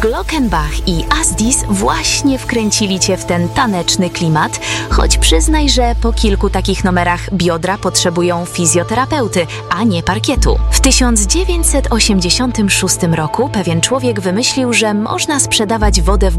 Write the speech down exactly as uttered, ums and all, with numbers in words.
Glockenbach i Asdis właśnie wkręcili cię w ten taneczny klimat, choć przyznaj, że po kilku takich numerach biodra potrzebują fizjoterapeuty, a nie parkietu. W tysiąc dziewięćset osiemdziesiątym szóstym roku pewien człowiek wymyślił, że można sprzedawać wodę w